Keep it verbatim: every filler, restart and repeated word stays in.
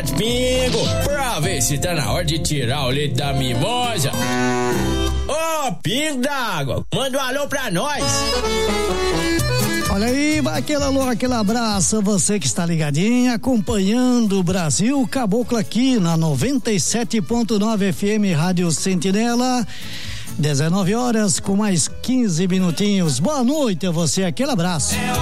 de pingo pra ver se tá na hora de tirar o leite da mimosa. Ô, oh, pingo d'água, manda um alô pra nós. Olha aí, vai aquele alô, aquele abraço, você que está ligadinho, acompanhando o Brasil Caboclo aqui na noventa e sete ponto nove F M Rádio Sentinela, dezenove horas com mais quinze minutinhos. Boa noite a você, aquele abraço.